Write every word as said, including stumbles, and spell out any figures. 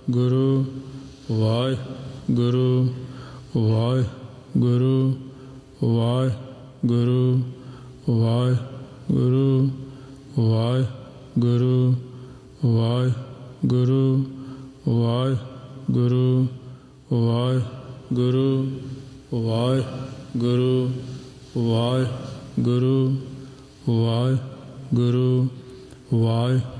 Guru Waheguru Waheguru Waheguru Waheguru Waheguru Waheguru Waheguru Waheguru Waheguru Waheguru Waheguru ਵਾਹਿ